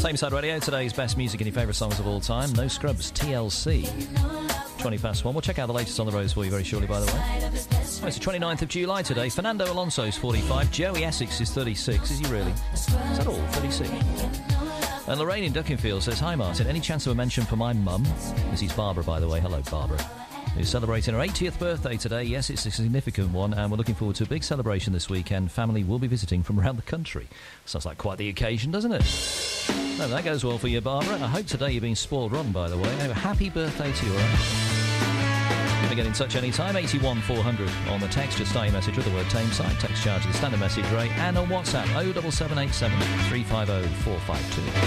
Same Side Radio, today's best music and your favourite songs of all time. No Scrubs, TLC. 20 past 1. We'll check out the latest on the roads for you very shortly, by the way. Oh, it's the 29th of July today. Fernando Alonso's 45. Joey Essex is 36. Is he really? Is that all? 36? And Lorraine in Duckenfield says, hi, Martin. Any chance of a mention for my mum? This is Barbara, by the way. Hello, Barbara. Who's celebrating her 80th birthday today. Yes, it's a significant one, and we're looking forward to a big celebration this weekend. Family will be visiting from around the country. Sounds like quite the occasion, doesn't it? No, that goes well for you, Barbara. I hope today you're being spoiled rotten, by the way. Anyway, happy birthday to you, all right? You can get in touch anytime, 81 400 on the text. Just start your message with the word Tameside. Text charge of the standard message rate. And on WhatsApp, 07787 350 452.